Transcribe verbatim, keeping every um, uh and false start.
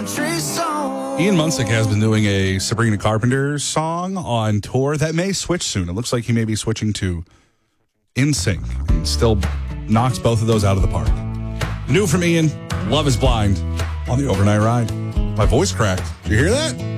country song. Ian Munsick has been doing a Sabrina Carpenter song on tour. That may switch soon. It looks like he may be switching to In Sync and still knocks both of those out of the park. New from Ian, Love is Blind on the Overnight Ride. My voice cracked. Did you hear that?